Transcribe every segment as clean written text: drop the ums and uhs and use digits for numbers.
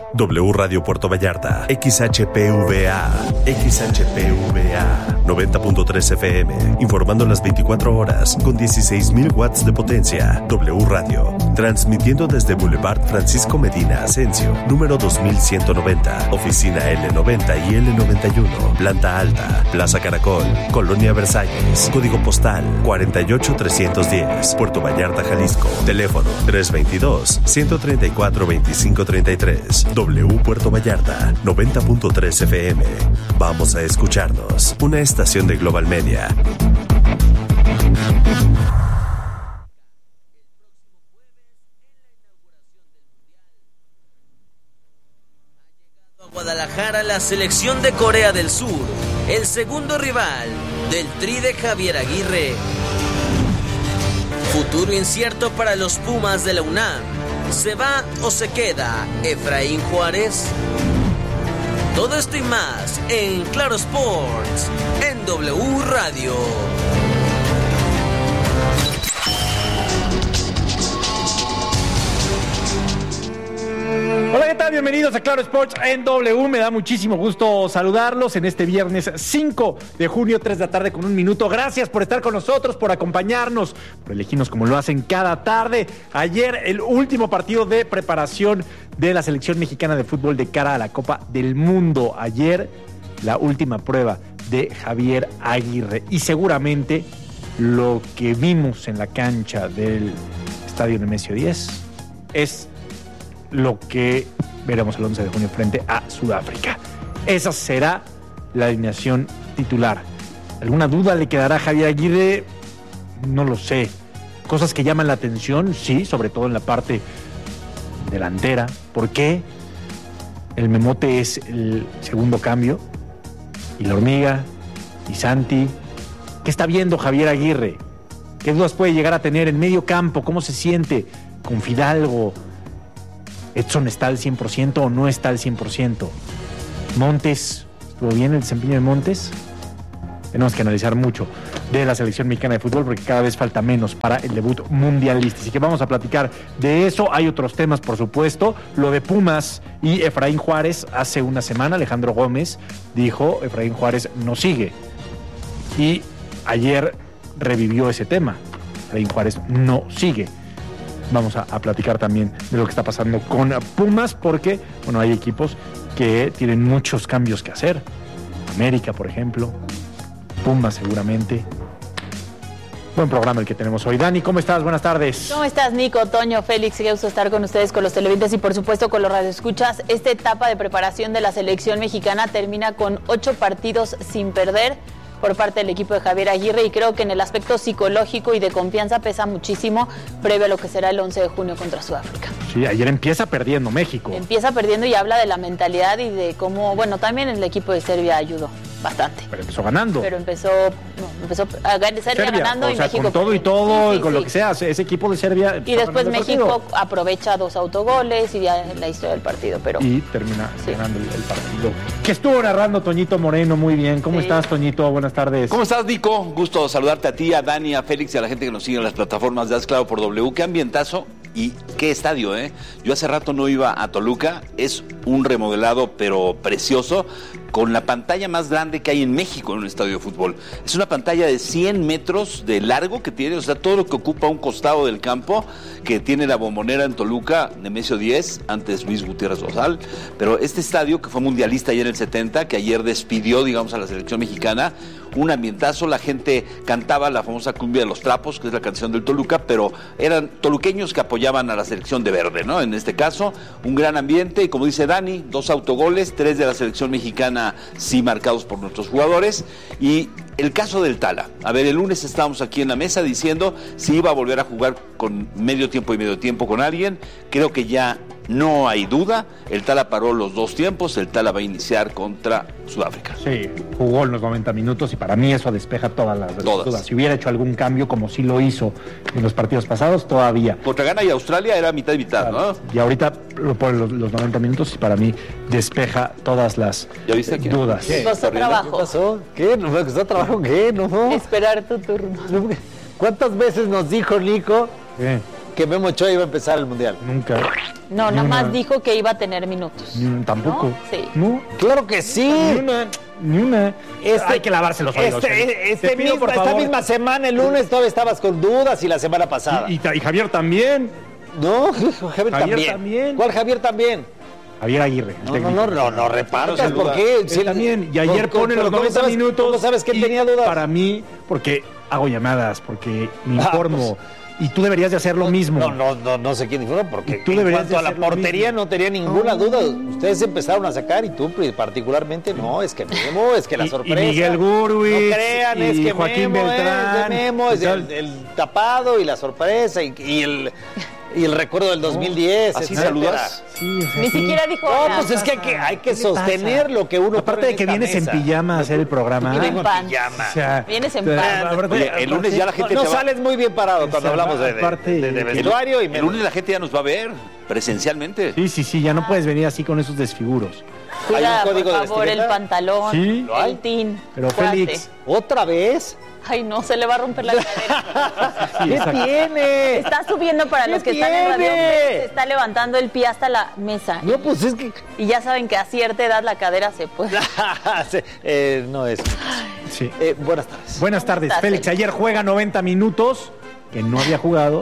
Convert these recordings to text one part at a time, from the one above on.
W Radio Puerto Vallarta, XHPVA, 90.3 FM, informando las 24 horas con 16,000 watts de potencia. W Radio, transmitiendo desde Boulevard Francisco Medina Asensio, número 2190, oficina L90 y L91, planta alta, Plaza Caracol, Colonia Versalles, código postal 48310, Puerto Vallarta, Jalisco, teléfono 322-134-2533. W Puerto Vallarta, 90.3 FM. Vamos a escucharnos. Una estación de Global Media. A Guadalajara, la selección de Corea del Sur, el segundo rival del Tri de Javier Aguirre. Futuro incierto para los Pumas de la UNAM. ¿Se va o se queda Efraín Juárez? Todo esto y más en Claro Sports, en W Radio. Hola, ¿qué tal? Bienvenidos a Claro Sports en W. Me da muchísimo gusto saludarlos en este viernes 5 de junio, 3 de la tarde con 1 minuto. Gracias por estar con nosotros, por acompañarnos, por elegirnos como lo hacen cada tarde. Ayer, el último partido de preparación de la selección mexicana de fútbol de cara a la Copa del Mundo. Ayer, la última prueba de Javier Aguirre. Y seguramente lo que vimos en la cancha del Estadio Nemesio 10 es lo que veremos el 11 de junio frente a Sudáfrica. Esa será la alineación titular. ¿Alguna duda le quedará a Javier Aguirre? No lo sé. Cosas que llaman la atención, sí, sobre todo en la parte delantera. ¿Por qué? El Memote es el segundo cambio. Y la Hormiga, y Santi. ¿Qué está viendo Javier Aguirre? ¿Qué dudas puede llegar a tener en medio campo? ¿Cómo se siente con Fidalgo? ¿Edson está al 100% o no está al 100%? Montes, ¿estuvo bien el desempeño de Montes? Tenemos que analizar mucho de la selección mexicana de fútbol porque cada vez falta menos para el debut mundialista. Así que vamos a platicar de eso. Hay otros temas, por supuesto. Lo de Pumas y Efraín Juárez. Hace una semana Alejandro Gómez dijo: Efraín Juárez no sigue. Y ayer revivió ese tema. Efraín Juárez no sigue. Vamos a platicar también de lo que está pasando con Pumas, porque, bueno, hay equipos que tienen muchos cambios que hacer. América, por ejemplo. Pumas, seguramente. Buen programa el que tenemos hoy. Dani, ¿cómo estás? Buenas tardes. ¿Cómo estás, Nico, Toño, Félix? Qué gusto estar con ustedes, con los televidentes y, por supuesto, con los radioescuchas. Esta etapa de preparación de la selección mexicana termina con 8 partidos sin perder por parte del equipo de Javier Aguirre, y creo que en el aspecto psicológico y de confianza pesa muchísimo previo a lo que será el 11 de junio contra Sudáfrica. Sí, ayer empieza perdiendo México. Empieza perdiendo y habla de la mentalidad y de cómo, bueno, también el equipo de Serbia ayudó bastante. Pero empezó ganando. Pero empezó Serbia ganando, o y sea, México con todo y todo, sí, con lo que sea, ese equipo de Serbia. Y después México aprovecha 2 autogoles y ya la historia del partido, pero y termina ganando el partido. Que estuvo narrando Toñito Moreno muy bien. ¿Cómo estás, Toñito? Buenas tardes. ¿Cómo estás, Nico? Gusto saludarte a ti, a Dani, a Félix y a la gente que nos sigue en las plataformas de Haz Claro por W. Qué ambientazo y qué estadio, ¿eh? Yo hace rato no iba a Toluca. Es un remodelado, pero precioso, con la pantalla más grande que hay en México en un estadio de fútbol. Es una pantalla de 100 metros de largo que tiene, o sea, todo lo que ocupa un costado del campo, que tiene la Bombonera en Toluca, Nemesio 10, antes Luis Gutiérrez Rosal. Pero este estadio, que fue mundialista ayer en el 70, que ayer despidió, digamos, a la selección mexicana, un ambientazo, la gente cantaba la famosa cumbia de los trapos, que es la canción del Toluca, pero eran toluqueños que apoyaban a la selección de verde, ¿no? En este caso, un gran ambiente, y como dice Dani, 2 autogoles, 3 de la selección mexicana sí marcados por nuestros jugadores, y el caso del Tala. A ver, el lunes estábamos aquí en la mesa diciendo si iba a volver a jugar con medio tiempo y medio tiempo con alguien. Creo que ya no hay duda. El Tala paró los 2 tiempos. El Tala va a iniciar contra Sudáfrica. Sí, jugó en los 90 minutos y para mí eso despeja todas las dudas. Si hubiera hecho algún cambio, como sí lo hizo en los partidos pasados, todavía. Contra Ghana y Australia era mitad y mitad, claro, ¿no? Y ahorita por los 90 minutos para mí despeja todas las dudas. ¿Qué? ¿Costó trabajo? ¿Qué pasó? ¿Qué? ¿No me costó trabajo? ¿Qué? No. Esperar tu turno. ¿Cuántas veces nos dijo Nico que Memo Ochoa iba a empezar el Mundial. Nunca. No, Ni nada más una. dijo que iba a tener minutos. Tampoco. ¿No? Sí. No, Claro que sí. ni una. Hay que lavarse los oídos. Félix. Te pido, por Esta favor. misma semana, el lunes, todavía estabas con dudas y la semana pasada. Y Javier también. No, Javier también. ¿Cuál Javier también? Javier Aguirre. el técnico. No repartas, No, ¿por qué? Él también. Y ayer pone los 90 minutos. ¿Cómo sabes que él y tenía dudas? Para mí, porque hago llamadas, porque me informo. Y tú deberías de hacer lo mismo. No sé quién dijo, porque Tú en deberías cuanto a de la hacer lo portería mismo. no tenía ninguna duda. Ustedes empezaron a sacar y tú particularmente no, es que Memo, es que la Y sorpresa. Miguel Gurwitz, No crean, es y que Joaquín Memo Beltrán, es de Memo, es y el tapado y la sorpresa y el recuerdo del 2010. ¿Así etcétera. saludas? Sí, o sea, Ni sí. siquiera dijo No, hola. pues es que hay que ¿Qué le sostener pasa? lo que uno Aparte pone de que esta vienes mesa. en pijama a hacer el programa. Yo vengo en pants. pijama. O sea, Vienes en la pants. verdad, Oye, el lunes ya la gente No te va... sales muy bien parado cuando hablamos de vestuario y El lunes la gente ya nos va a ver presencialmente. Sí, ya no puedes venir así con esos desfiguros. Cuida, ¿Hay un código por de favor, el vestimenta? pantalón, Sí. ¿Lo hay? el tin. Pero cuate. Félix, ¿Otra vez? Ay, no, se le va a romper la cadera. sí, ¿Qué exacto. tiene? Está subiendo para ¿Qué los que están en radio. tiene? Se está levantando el pie hasta la mesa. No, pues es que... Y ya saben que a cierta edad la cadera se puede. Sí, no es. Sí. Buenas tardes. Buenas tardes, estás, Félix. Félix? Ayer juega 90 minutos, que no había jugado,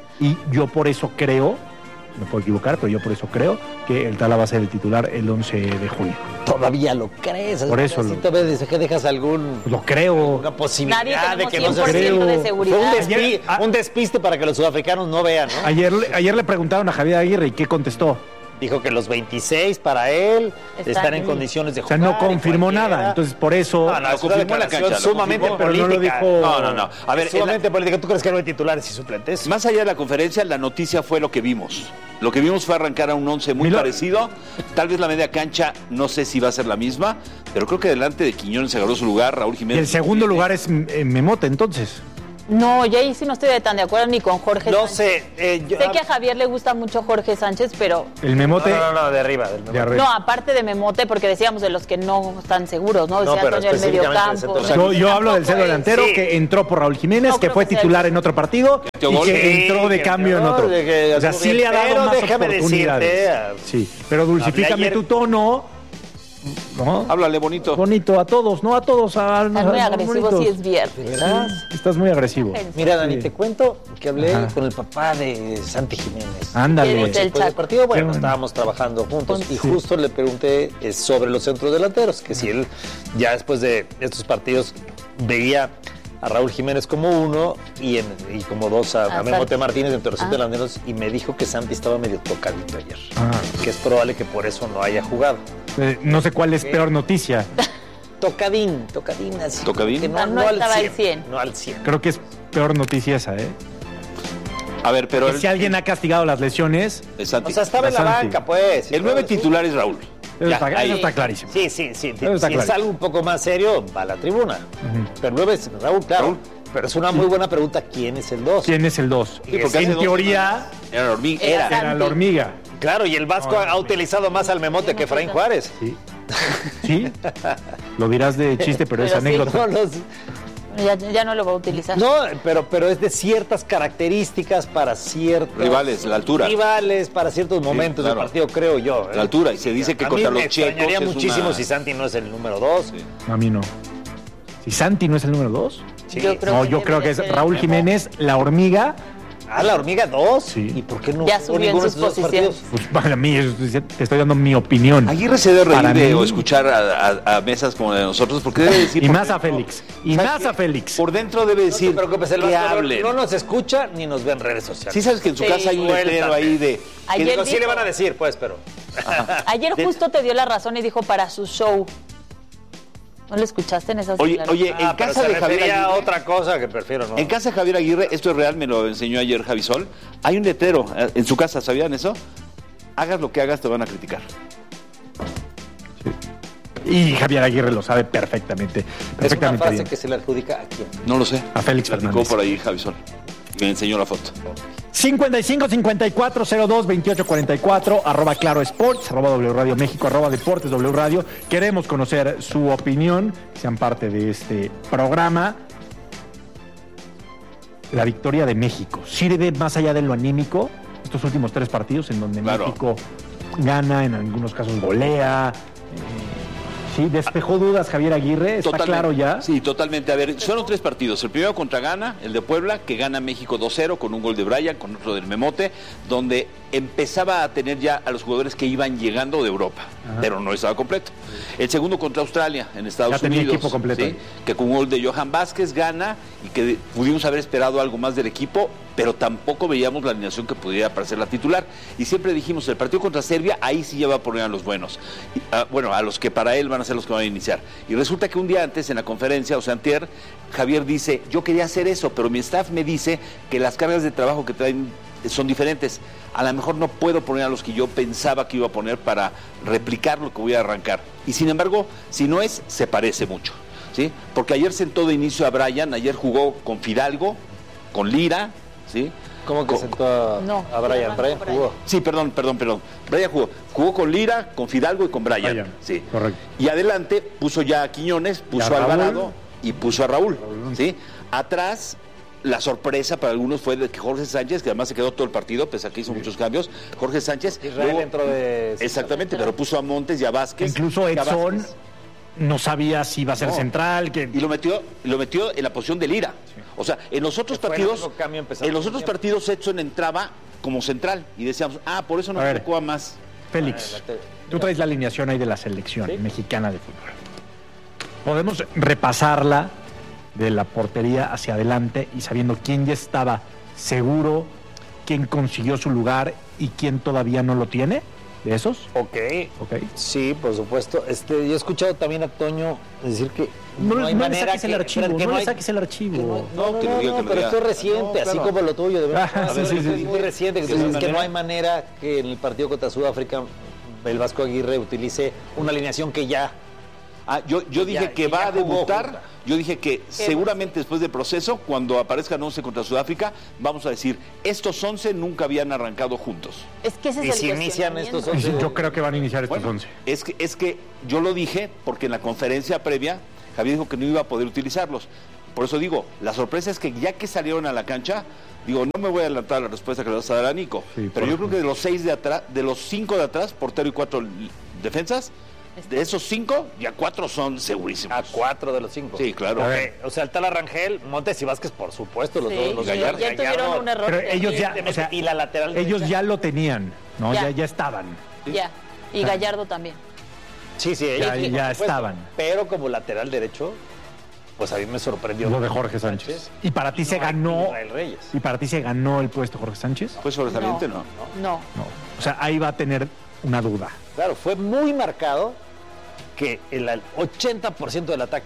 y yo por eso creo, me puedo equivocar, pero yo por eso creo que el Tala va a ser el titular el 11 de junio. Todavía lo crees. Por eso Si lo- todavía dices que dejas alguna Lo creo. posibilidad Nadie de que tenemos no se 100% de creo. seguridad. Ayer- un despiste para que los sudafricanos no vean, ¿no? Ayer le preguntaron a Javier Aguirre y ¿qué contestó? Dijo que los 26 para él están en ahí. condiciones de O sea, jugar. no confirmó y cualquiera. nada. Entonces, por eso. No, es una confirmó en la declaración cancha, lo sumamente confirmó, pero no lo política. dijo. No. A ver, Sumamente política. ¿Tú crees que no hay titulares y suplentes? más allá de la conferencia, la noticia fue lo que vimos. Lo que vimos fue arrancar a un 11 muy Mira. parecido. Tal vez la media cancha, no sé si va a ser la misma, pero creo que delante de Quiñones se agarró su lugar, Raúl Y Jiménez. el segundo lugar es Memote, entonces. No, yo ahí sí no estoy tan de acuerdo ni con Jorge No Sánchez. sé. Sé que a Javier le gusta mucho Jorge Sánchez, pero El Memote. No, de arriba. Del de arriba. no, aparte de Memote, porque decíamos de los que no están seguros, ¿no? No, Decía pero Antonio el específicamente mediocampo. del centro Yo hablo del centro Tampoco es- delantero Sí. que entró por Raúl Jiménez, No que creo fue que sea titular el- en otro partido metió y gol. que entró de cambio en otro. O sea, sí le ha dado Pero más déjame oportunidades. decirte, Sí, pero dulcifícame ayer- tu tono. ¿No? Háblale bonito. Bonito a todos, no a todos. Están muy agresivos si es viernes. ¿verdad? Estás muy agresivo. Mira, Dani, Sí. te cuento que hablé Ajá. con el papá de Santi Jiménez. Ándale. ¿Quién es el Después del Chaco? partido, bueno, Qué bueno. estábamos trabajando juntos y Sí. justo le pregunté sobre los centros delanteros, que si él ya después de estos partidos veía a Raúl Jiménez como uno y como dos a Memote Santi. Martínez entre los centros delanteros, y me dijo que Santi estaba medio tocadito ayer, Ah, que es probable que por eso no haya jugado. no sé cuál es peor noticia. Tocadín, así. ¿Tocadín? que No estaba al 100. No al 100. Creo que es peor noticia esa, ¿eh? A ver, pero Que si alguien ha castigado las lesiones, el Santi. O sea, estaba en la Santi. banca, pues. el 9 titular es Raúl. eso, Ya, está, ahí. eso está clarísimo. Sí. Eso está Si es claro. algo un poco más serio, va a la tribuna. Pero 9 es Raúl, claro. Raúl. Pero es una muy buena pregunta, ¿quién es el 2? ¿Quién es el 2? Sí, porque hace En 2 teoría semanas era la hormiga. Era era Santi. la hormiga. Claro, y el Vasco ha utilizado más al Memote que Efraín Juárez. Sí. Sí. Lo dirás de chiste, pero es Pero sí. anécdota. Ya no lo va a utilizar. No, pero es de ciertas características para ciertos Rivales, la altura. Rivales para ciertos momentos claro. del partido, creo yo. La altura, y se dice que A contra mí me los checos extrañaría es muchísimo una- si Santi no es el número 2. Sí. A mí no. Si Santi no es el número 2. Sí. Yo creo No, que yo debe creo de que es ser Raúl el Jiménez, la hormiga. Ah, la hormiga 2. Sí. ¿Y por qué no Ya jugó subió en ninguno de sus esos dos posiciones. partidos? Pues para mí, te estoy dando mi opinión. Aguirre se debe Para reír de mí- o escuchar a mesas como la de nosotros, porque debe decir... Y por más a dentro- Félix. Y ¿Sabes más qué? a Félix. Por dentro debe No decir te preocupes, el que Vasco hablen. no nos escucha ni nos ve en redes sociales. Sí sabes que en su Sí, casa hay un letrero ahí de... Ayer Digo, sí dijo- le van a decir, pues, pero... Ayer justo te dio la razón y dijo para su show. ¿No lo escuchaste en esas Oye, declaraciones? en pero casa se de Javier refería a Aguirre... otra cosa que prefiero no. En casa de Javier Aguirre, esto es real, me lo enseñó ayer Javisol, hay un letrero en su casa, ¿sabían eso? Hagas lo que hagas, te van a criticar. Y Javier Aguirre lo sabe perfectamente. Es una Perfectamente frase bien. que se le adjudica a quién. No lo sé. A Félix Platicó Fernández. por ahí Javisol. Me enseñó la foto. 55 54 02 28 44 arroba Claro Sports, arroba W Radio México, arroba Deportes W Radio. Queremos conocer su opinión, sean parte de este programa. la victoria de México? ¿Sirve más allá de lo anímico estos últimos 3 partidos en donde Claro. México gana, en algunos casos golea? Sí, despejó dudas Javier Aguirre, ¿está claro ya? Sí, totalmente. A ver, fueron 3 partidos. El primero contra Ghana, el de Puebla, que gana México 2-0 con un gol de Brian, con otro del Memote, donde empezaba a tener ya a los jugadores que iban llegando de Europa, pero no estaba completo. El segundo contra Australia, en Estados Ya tenía Unidos. equipo completo. ¿sí? Que con un gol de Johan Vázquez gana y que pudimos haber esperado algo más del equipo, pero tampoco veíamos la alineación que pudiera parecer la titular. Y siempre dijimos, el partido contra Serbia, ahí sí ya va a poner a los buenos. Bueno, a los que para él van a ser los que van a iniciar. Y resulta que un día antes, en la conferencia, o sea, antier, Javier dice, yo quería hacer eso, pero mi staff me dice que las cargas de trabajo que traen son diferentes. A lo mejor no puedo poner a los que yo pensaba que iba a poner para replicar lo que voy a arrancar. Y sin embargo, si no es, se parece mucho, ¿sí? Porque ayer sentó de inicio a Brian, ayer jugó con Fidalgo, con Lira, ¿sí? ¿Cómo que sentó a Brian? Brian jugó. Sí, perdón. Brian jugó con Lira, con Fidalgo y con Brian. Sí. Correcto. Y adelante puso ya a Quiñones, puso a Alvarado y puso a Raúl, ¿sí? Atrás, la sorpresa para algunos fue de que Jorge Sánchez, que además se quedó todo el partido, pese a que hizo muchos cambios, Jorge Sánchez. Israel entró de... Exactamente, pero puso a Montes y a Vázquez. Incluso Edson no sabía si iba a ser central. Y lo metió en la posición de Lira. Sí. O sea, en los otros partidos Edson entraba como central y decíamos, por eso no tocó a más. Félix, tú traes la alineación ahí de la selección mexicana de fútbol. Podemos repasarla de la portería hacia adelante y sabiendo quién ya estaba seguro, quién consiguió su lugar y quién todavía no lo tiene. ¿De esos? Ok. Sí, por supuesto. Yo he escuchado también a Toño decir que no hay manera que... No le saques el archivo. No, pero esto es reciente, así como lo tuyo. Es muy reciente. Que no hay manera que en el partido contra Sudáfrica el Vasco Aguirre utilice una alineación que ya... Yo dije que va a debutar. Yo dije que seguramente después del proceso, cuando aparezcan 11 contra Sudáfrica, vamos a decir, estos 11 nunca habían arrancado juntos. Es que ese es el si inician estos 11... Yo creo que van a iniciar estos 11. Es que yo lo dije porque en la conferencia previa, Javier dijo que no iba a poder utilizarlos. Por eso digo, la sorpresa es que ya que salieron a la cancha, digo, no me voy a adelantar la respuesta que le vas a dar a Nico, pero yo creo que de los 6 de atrás, de los 5 de atrás, portero y 4 defensas, de esos 5, ya 4 son segurísimos. 4 de los 5. Sí, claro. O sea, el tal Rangel, Montes y Vázquez, por supuesto, los dos. Gallardo. Ya tuvieron un error. Pero ellos ya, y la lateral ellos ya lo tenían, ¿no? Ya estaban. Ya. Y Gallardo también. Sí, ellos ya estaban. Pero como lateral derecho, pues a mí me sorprendió. Lo de Jorge Sánchez. ¿Y para ti se ganó? Israel Reyes. ¿Y para ti se ganó el puesto Jorge Sánchez? ¿Fue sobresaliente? No. O sea, ahí va a tener una duda. Claro, fue muy marcado que el 80% del ataque